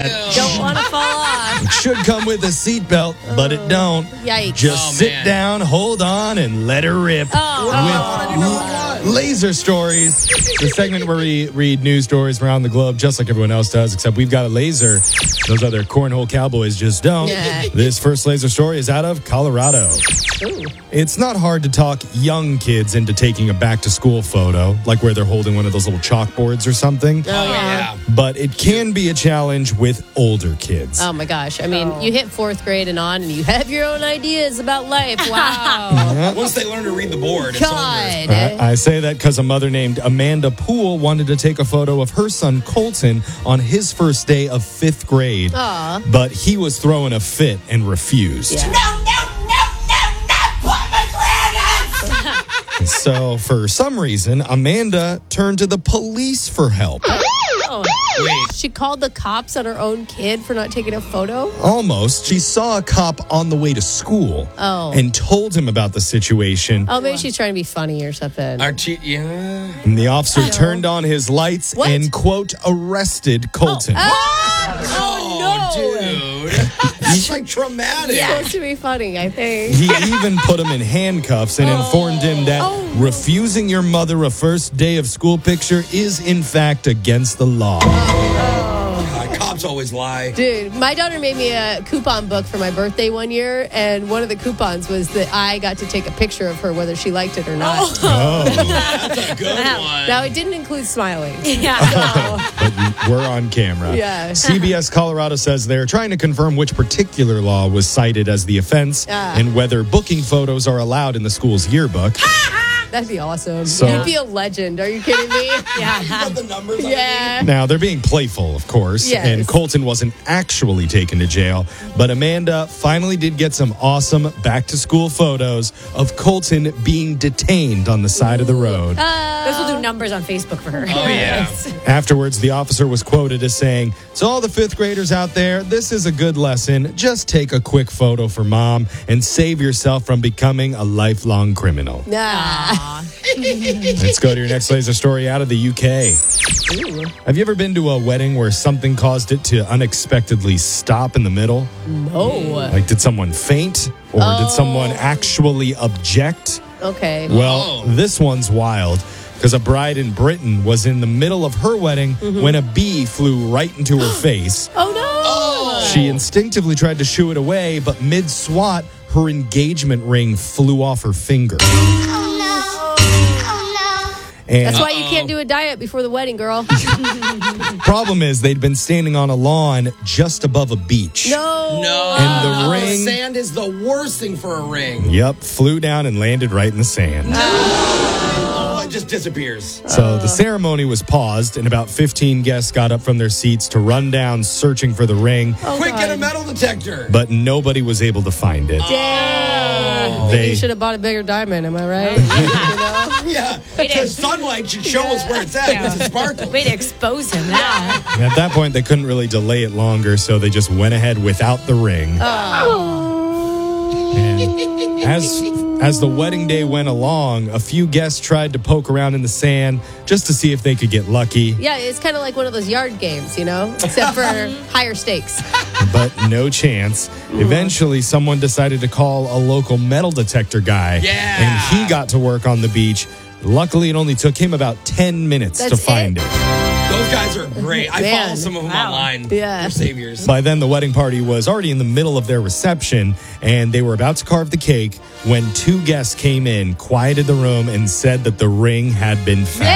Don't want to fall off. It should come with a seatbelt, but it don't. Yikes. Just sit down, hold on, and let her rip. With Laser Stories, the segment where we read news stories around the globe just like everyone else does, except we've got a laser. Those other cornhole cowboys just don't. Yeah. This first laser story is out of Colorado. Ooh. It's not hard to talk young kids into taking a back-to-school photo, like where they're holding one of those little chalkboards or something. Oh, yeah. But it can be a challenge with older kids. Oh, my gosh. I mean, you hit 4th grade and on, and you have your own ideas about life. Wow. Once they learn to read the board, it's God. I say that because a mother named Amanda Poole wanted to take a photo of her son Colton on his first day of 5th grade. Aw. But he was throwing a fit and refused. Yeah. So, for some reason, Amanda turned to the police for help. Oh. Wait. She called the cops on her own kid for not taking a photo? Almost. She saw a cop on the way to school and told him about the situation. Oh, maybe she's trying to be funny or something. Yeah. And the officer turned on his lights What? and, quote, arrested Colton. Oh, no. Dude. That's like traumatic. It's supposed to be funny, I think. He even put him in handcuffs and informed him that refusing your mother a first day of school picture is, in fact, against the law. Cops always lie. Dude, my daughter made me a coupon book for my birthday one year, and one of the coupons was that I got to take a picture of her whether she liked it or not. That's a good one. Now, it didn't include smiling. But we're on camera. Yeah. CBS Colorado says they're trying to confirm which particular law was cited as the offense and whether booking photos are allowed in the school's yearbook. That'd be awesome. So- You'd be a legend. Are you kidding me? Got the numbers on Yeah. Now, they're being playful, of course, Yes. and Colton wasn't actually taken to jail, but Amanda finally did get some awesome back-to-school photos of Colton being detained on the side of the road. This will do numbers on Facebook for her. Oh, yeah. Afterwards, the officer was quoted as saying, "So all the 5th graders out there, this is a good lesson. Just take a quick photo for mom and save yourself from becoming a lifelong criminal." Nah. Let's go to your next laser story out of the UK. Have you ever been to a wedding where something caused it to unexpectedly stop in the middle? No. Like, did someone faint? Or did someone actually object? Okay. Well, this one's wild because a bride in Britain was in the middle of her wedding when a bee flew right into her face. Oh, no. She instinctively tried to shoo it away, but mid-swat, her engagement ring flew off her finger. And That's why you can't do a diet before the wedding, girl. problem is they'd been standing on a lawn just above a beach. No. And the ring- Sand is the worst thing for a ring. Yep, flew down and landed right in the sand. Oh, it just disappears. So the ceremony was paused, and about 15 guests got up from their seats to run down searching for the ring, Quick, get a metal detector. but nobody was able to find it. Damn. They- You should have bought a bigger diamond, am I right? You know? Yeah, because sunlight should show us where it's at. Because it sparkles. Way to expose him now. And at that point, they couldn't really delay it longer, so they just went ahead without the ring. And as the wedding day went along, a few guests tried to poke around in the sand just to see if they could get lucky, Yeah, it's kind of like one of those yard games, you know, except for higher stakes. but no chance. Eventually, someone decided to call a local metal detector guy, Yeah. and he got to work on the beach. Luckily, it only took him about 10 minutes to That's find it? it. Those guys are great. I Man. follow some of them Wow. online. Yeah. They're saviors. By then, the wedding party was already in the middle of their reception, and they were about to carve the cake when two guests came in, quieted the room, and said that the ring had been found.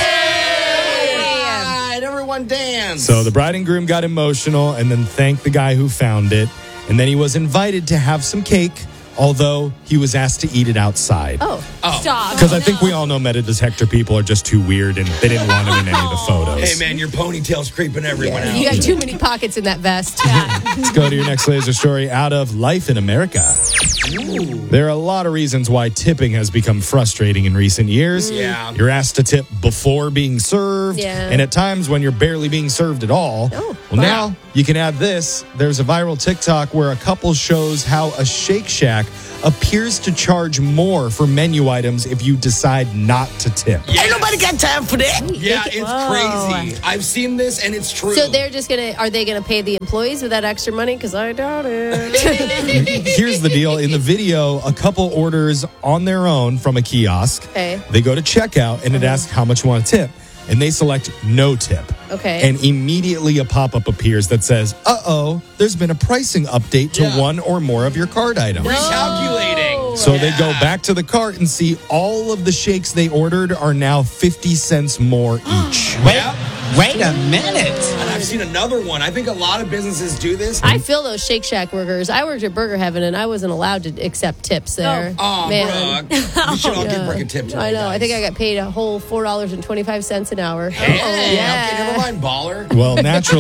All right, everyone dance. So the bride and groom got emotional and then thanked the guy who found it. And then he was invited to have some cake, although he was asked to eat it outside. Oh. Stop. Because I think we all know metal detector people are just too weird and they didn't want him in any of the photos. Hey, man, your ponytail's creeping everyone out. You got too many pockets in that vest. Let's go to your next laser story out of Life in America. There are a lot of reasons why tipping has become frustrating in recent years. Yeah. You're asked to tip before being served, Yeah. and at times when you're barely being served at all. Oh. Well, now you can add this. There's a viral TikTok where a couple shows how a Shake Shack appears to charge more for menu items if you decide not to tip. Yes. Ain't nobody got time for that. Yeah, it's crazy. I've seen this, and it's true. So are they gonna pay the employees with that extra money? Because I doubt it. Here's the deal. In the video, a couple orders on their own from a kiosk. Okay. They go to checkout, and it asks how much you want to tip. And they select no tip. Okay. And immediately a pop-up appears that says, there's been a pricing update to one or more of your card items. Recalculating. So they go back to the cart and see all of the shakes they ordered are now 50 cents more each. Wait a minute. And I've seen another one. I think a lot of businesses do this. I feel those Shake Shack workers. I worked at Burger Heaven, and I wasn't allowed to accept tips there. Oh, man. Brooke. We should all give Brooke a tip today, I know. guys. I think I got paid a whole $4.25 an hour. Hey, okay, never mind, baller. Well, naturally.